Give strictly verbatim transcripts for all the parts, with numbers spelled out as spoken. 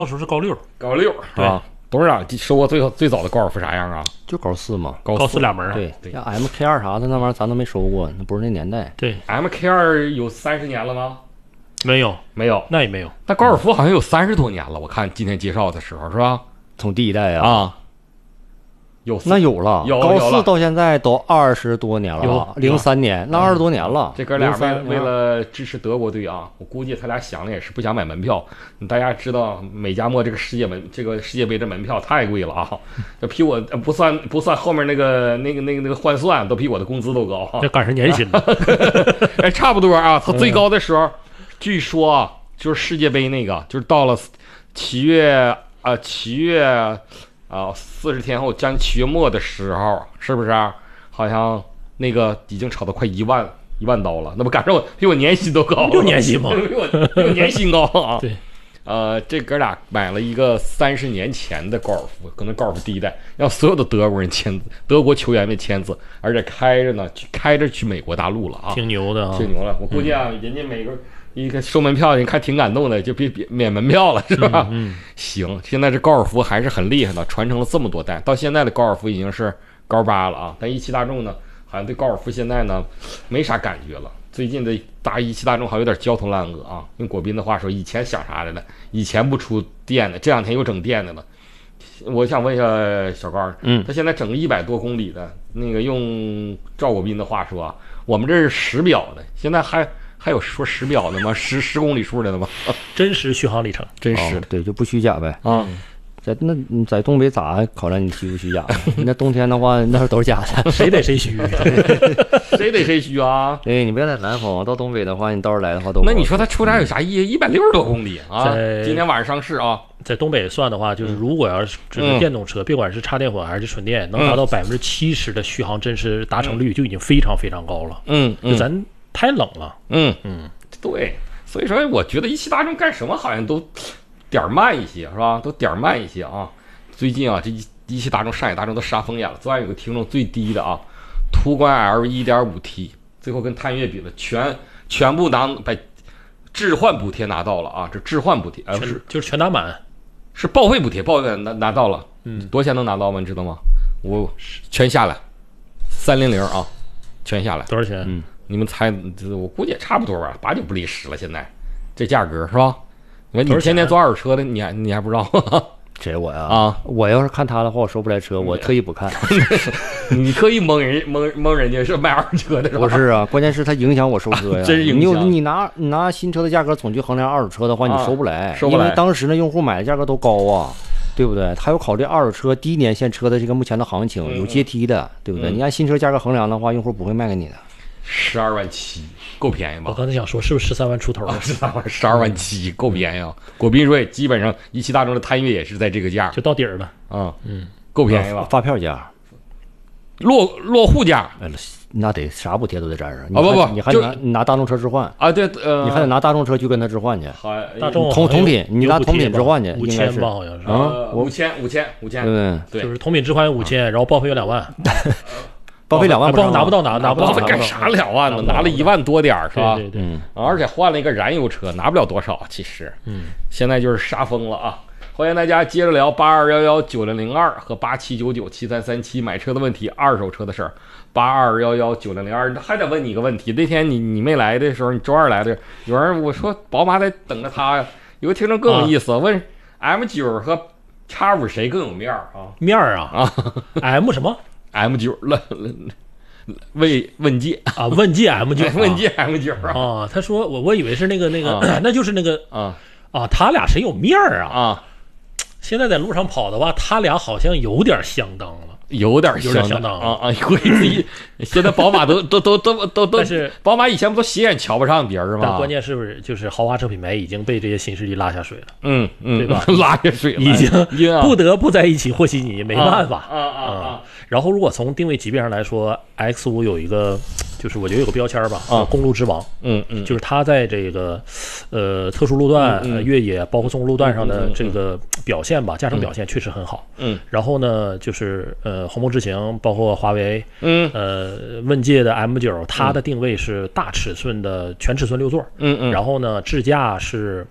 当时是高六， 高六是吧？董事长收过最最早的高尔夫啥样啊？ 就高四嘛， 高四俩门啊。 对，像 M K 二啥的那玩意儿咱都没收过，那不是那年代。 对 ，M K 二有三十年了吗？ 没有， 没有， 那也没有。 那高尔夫好像有三十多年了，我看今天介绍的时候是吧？ 从第一代啊， 啊，有那有了， 有高四到现在都二十多年了， 有零三年那二十多年了。 这哥俩为为了支持德国队啊，我估计他俩想的也是不想买门票。大家知道美加墨这个世界门这个世界杯的门票太贵了啊，这比我不算不算后面那个那个那个那个换算都比我的工资都高啊。 这赶上年薪了， 哎，差不多啊。他最高的时候，据说啊，就是世界杯那个，就是到了七月啊七月啊四十天后，将七月末的时候，是不是、啊？好像那个已经炒到快一万一万刀了，那不赶上我比我年薪都高， 有年薪吗？ 比我比我年薪高啊！ 对。 呃，这哥俩买了一个三十年前的高尔夫，可能高尔夫第一代，让所有的德国人签字，德国球员们签字，而且开着呢，开着去美国大陆了啊， 挺牛的啊， 挺牛了。我估计啊，嗯、人家每个一个收门票，你看挺感动的，就别别免门票了，是吧？ 嗯，嗯行，现在这高尔夫还是很厉害的，传承了这么多代，到现在的高尔夫已经是高八了啊。但一汽大众呢，好像对高尔夫现在呢没啥感觉了。最近的大一汽大众好像有点焦头烂额啊。用果斌的话说，以前想啥来了？以前不出电的，这两天又整电的了。我想问一下小高， 嗯， 他现在整一百多公里的那个，用赵果斌的话说，我们这是实表的，现在还还有说实表的吗？十十公里数的了吗？ 真实续航里程， 真实的、 哦，对，就不虚假呗啊。 在那你在东北咋考量你虚不虚假？那冬天的话，那都是假的， 谁得谁虚， 谁得谁虚啊？ 对，你别在南方，到东北的话，你到时候来的话都。 那你说他出差有啥意义？一百六十多公里啊！今天晚上上市啊， 在东北算的话，就是如果要是只是电动车，别管是插电混还是纯电，能达到百分之七十的续航真实达成率，就已经非常非常高了。 嗯， 就咱太冷了。 嗯嗯， 对，所以说我觉得一汽大众干什么好像都点慢一些，是吧？都点慢一些啊！最近啊，这一一汽大众、上海大众都杀疯眼了。昨晚有个听众最低的啊，途观 L 一点五 T， 最后跟探岳比了，全全部拿把置换补贴拿到了啊！这置换补贴，呃，是就是全打满， 是报废补贴，报废拿拿到了。 嗯， 多少钱能拿到吗？你知道吗？我全下来，三零零啊，全下来多少钱？ 嗯，你们猜，我估计也差不多吧，八九不离十了。现在这价格是吧？你说你天天坐二手车的，你还你还不知道吗？ 谁我呀？ 啊， 我要是看他的话，我收不来车，我特意不看。 你特意蒙人蒙蒙人家是卖二手车的是吧？ 不是啊，关键是它影响我收车呀。 真是影响。 你有你拿你拿新车的价格总去衡量二手车的话，你收不来， 啊、收不来， 因为当时呢用户买的价格都高啊，对不对？还有考虑二手车低年限车的这个目前的行情， 嗯、 有阶梯的，对不对？ 嗯、 你按新车价格衡量的话，用户不会卖给你的。 十二万七，够便宜吧？ 我刚才想说，是不是十三万出头？ 十三万，十二万七，够便宜啊！果斌说，基本上一汽大众的探岳也是在这个价， 就到底儿了啊， 嗯， 够便宜吧？ 发票价， 落落户价， 哎，那得啥补贴都得沾上。 啊不不， 你还拿你拿大众车置换啊？对，呃， 你还得拿大众车去跟他置换去。 大众同同品，你拿同品置换去， 五千吧，好像是啊，五千五千五千， 对对， 就是同品置换五千，然后报废有两万。 报废两万不拿不到拿拿不到， 这干啥两万呢？拿了一万多点是吧？ 对对对， 而且换了一个燃油车，拿不了多少。其实， 嗯， 现在就是杀疯了啊！欢迎大家接着聊八二一一九零零二和八七九九七三三七买车的问题，二手车的事儿。八二一一九零零二，还得问你一个问题。那天你你没来的时候，你周二来的，有人我说宝马在等着他呀。有个听众更有意思，啊、问 M 九和 X 五谁更有面儿啊？ 面儿啊啊 ，M 什么 ？M 九了。问问界啊，问界 M 九， 问界 M 九啊。他说我我以为是那个那个，啊、那就是那个啊啊，他俩谁有面儿啊？ 啊， 现在在路上跑的话，他俩好像有点相当了。 有点有点相当啊啊！会自己现在宝马都都都都都都， 但是宝马以前不都斜眼瞧不上别人吗？ 但关键是不是就是豪华车品牌已经被这些新势力拉下水了？ 嗯嗯， 对吧？ 拉下水了， 已经不得不在一起和稀泥，没办法啊啊啊！ 然后如果从定位级别上来说 ，X 五有一个。就是我觉得有个标签吧， 啊， 公路之王， 嗯嗯， 就是它在这个呃特殊路段、 嗯呃、越野，包括综合路段上的这个表现吧，驾乘表现确实很好。 嗯， 然后呢，就是呃鸿蒙智行，包括华为， 嗯， 呃问界的 M 九，它的定位是大尺寸的全尺寸六座， 嗯嗯， 然后呢，智驾是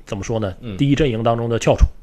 怎么说呢？ 嗯第一阵营当中的翘楚。